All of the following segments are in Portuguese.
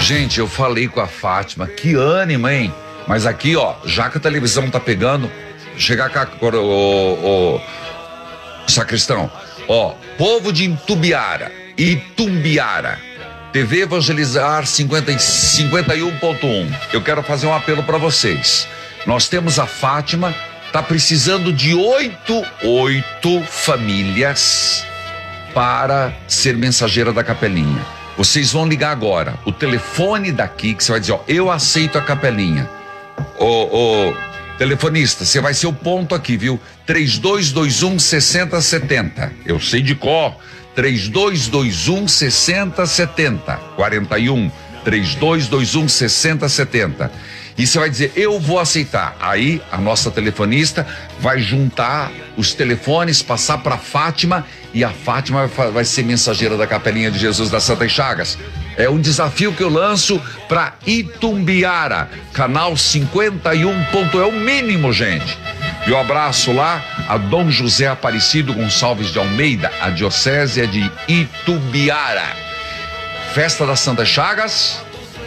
Gente, eu falei com a Fátima, que ânimo, hein? Mas aqui, ó, já que a televisão tá pegando, chegar cá, o sacristão, ó, povo de Itumbiara, TV Evangelizar 51.1. Eu quero fazer um apelo para vocês. Nós temos a Fátima, tá precisando de oito famílias para ser mensageira da capelinha. Vocês vão ligar agora, o telefone daqui, que você vai dizer, ó, eu aceito a capelinha. Ô, telefonista, você vai ser o ponto aqui, viu? 3221-6070. Eu sei de cor. 3221-6070. 41 3221-6070. E você vai dizer, eu vou aceitar. Aí a nossa telefonista vai juntar os telefones, passar para Fátima, e a Fátima vai ser mensageira da Capelinha de Jesus das Santas Chagas. É um desafio que eu lanço para Itumbiara, canal 51. É o mínimo, gente. E um abraço lá a Dom José Aparecido Gonçalves de Almeida, a diocese é de Itumbiara. Festa das Santas Chagas,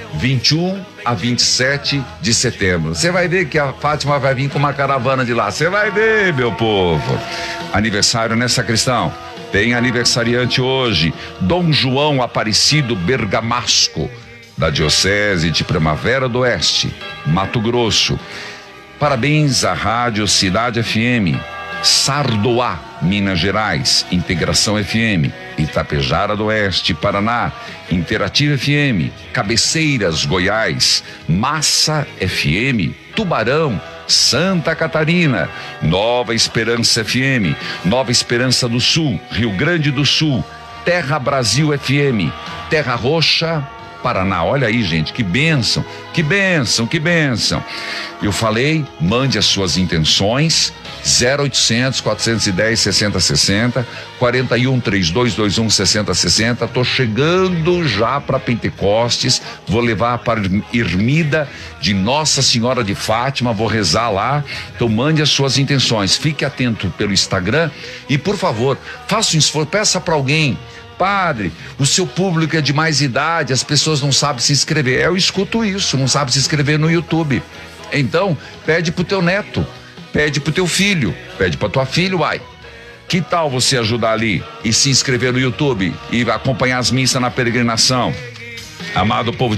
21 a 27 de setembro. Você vai ver que a Fátima vai vir com uma caravana de lá. Você vai ver, meu povo. Aniversário, né, sacristão? Tem aniversariante hoje, Dom João Aparecido Bergamasco, da diocese de Primavera do Oeste, Mato Grosso. Parabéns à Rádio Cidade FM, Sardoá, Minas Gerais, Integração FM, Itapejara do Oeste, Paraná, Interativa FM, Cabeceiras, Goiás, Massa FM, Tubarão, Santa Catarina, Nova Esperança FM, Nova Esperança do Sul, Rio Grande do Sul, Terra Brasil FM, Terra Roxa, Paraná. Olha aí, gente, que bênção, que bênção, que bênção. Eu falei, mande as suas intenções, 0800 410 6060, 41 3221 6060. Tô chegando já para Pentecostes, vou levar para Ermida de Nossa Senhora de Fátima, vou rezar lá. Então mande as suas intenções, fique atento pelo Instagram e, por favor, faça um esforço, peça para alguém. Padre, o seu público é de mais idade, as pessoas não sabem se inscrever. Eu escuto isso, não sabe se inscrever no YouTube. Então, pede pro teu neto, pede pro teu filho, pede pra tua filha, uai. Que tal você ajudar ali e se inscrever no YouTube e acompanhar as missas na peregrinação? Amado povo